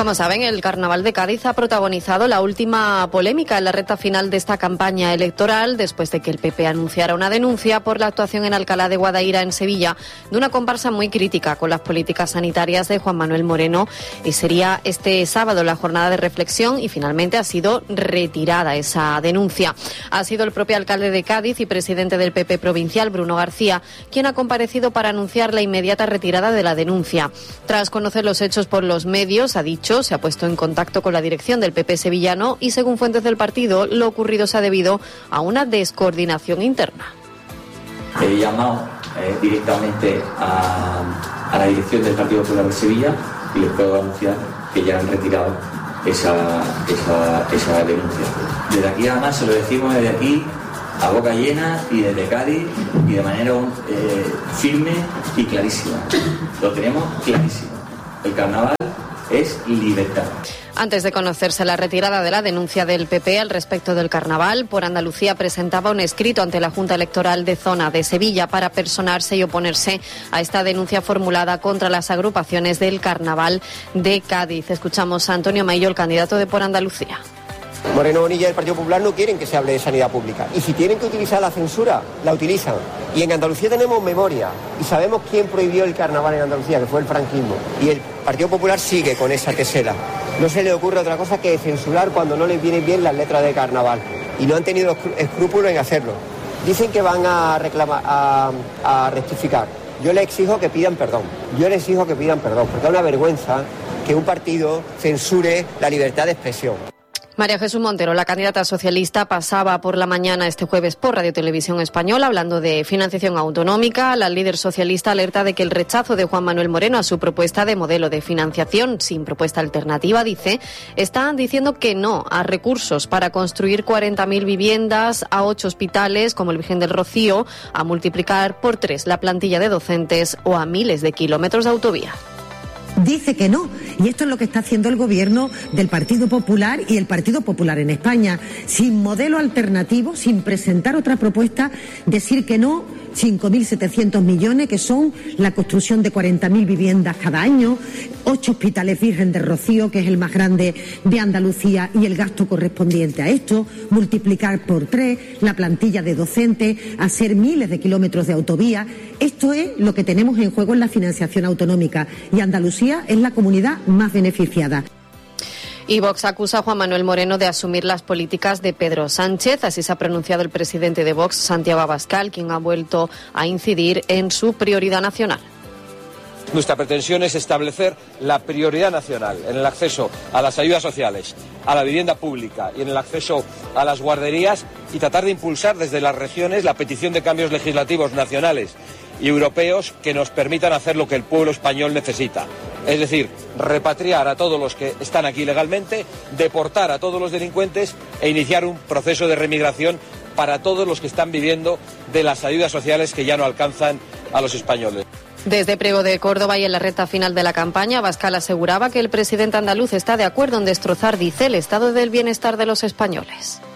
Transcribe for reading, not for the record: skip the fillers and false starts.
Como saben, el Carnaval de Cádiz ha protagonizado la última polémica en la recta final de esta campaña electoral, después de que el PP anunciara una denuncia por la actuación en Alcalá de Guadaira, en Sevilla, de una comparsa muy crítica con las políticas sanitarias de Juan Manuel Moreno. Y sería este sábado la jornada de reflexión y finalmente ha sido retirada esa denuncia. Ha sido el propio alcalde de Cádiz y presidente del PP provincial, Bruno García, quien ha comparecido para anunciar la inmediata retirada de la denuncia. Tras conocer los hechos por los medios, ha dicho, se ha puesto en contacto con la dirección del PP sevillano y, según fuentes del partido, lo ocurrido se ha debido a una descoordinación interna. He llamado directamente a la dirección del Partido Popular de Sevilla y les puedo anunciar que ya han retirado esa denuncia. Desde aquí, además, se lo decimos desde aquí a boca llena y desde Cádiz y de manera firme y clarísima. Lo tenemos clarísimo. El carnaval es libertad. Antes de conocerse la retirada de la denuncia del PP al respecto del carnaval, Por Andalucía presentaba un escrito ante la Junta Electoral de Zona de Sevilla para personarse y oponerse a esta denuncia formulada contra las agrupaciones del carnaval de Cádiz. Escuchamos a Antonio Maillo, el candidato de Por Andalucía. Moreno Bonilla y el Partido Popular no quieren que se hable de sanidad pública. Y si tienen que utilizar la censura, la utilizan. Y en Andalucía tenemos memoria. Y sabemos quién prohibió el carnaval en Andalucía, que fue el franquismo. Y el Partido Popular sigue con esa tesela. No se le ocurre otra cosa que censurar cuando no les vienen bien las letras de carnaval. Y no han tenido escrúpulos en hacerlo. Dicen que van a reclamar, a rectificar. Yo les exijo que pidan perdón. Porque es una vergüenza que un partido censure la libertad de expresión. María Jesús Montero, la candidata socialista, pasaba por la mañana este jueves por Radio Televisión Española hablando de financiación autonómica. La líder socialista alerta de que el rechazo de Juan Manuel Moreno a su propuesta de modelo de financiación sin propuesta alternativa, dice, están diciendo que no a recursos para construir 40.000 viviendas, a 8 hospitales como el Virgen del Rocío, a multiplicar por 3 la plantilla de docentes o a miles de kilómetros de autovía. Dice que no, y esto es lo que está haciendo el gobierno del Partido Popular y el Partido Popular en España, sin modelo alternativo, sin presentar otra propuesta, decir que no, 5.700 millones, que son la construcción de 40.000 viviendas cada año, 8 hospitales Virgen del Rocío, que es el más grande de Andalucía, y el gasto correspondiente a esto, multiplicar por 3 la plantilla de docentes, hacer miles de kilómetros de autovía. Esto es lo que tenemos en juego en la financiación autonómica, y Andalucía es la comunidad más beneficiada. Y Vox acusa a Juan Manuel Moreno de asumir las políticas de Pedro Sánchez. Así se ha pronunciado el presidente de Vox, Santiago Abascal, quien ha vuelto a incidir en su prioridad nacional. Nuestra pretensión es establecer la prioridad nacional en el acceso a las ayudas sociales, a la vivienda pública y en el acceso a las guarderías y tratar de impulsar desde las regiones la petición de cambios legislativos nacionales y europeos que nos permitan hacer lo que el pueblo español necesita. Es decir, repatriar a todos los que están aquí legalmente, deportar a todos los delincuentes e iniciar un proceso de remigración para todos los que están viviendo de las ayudas sociales que ya no alcanzan a los españoles. Desde Priego de Córdoba y en la recta final de la campaña, Abascal aseguraba que el presidente andaluz está de acuerdo en destrozar, dice, el estado del bienestar de los españoles.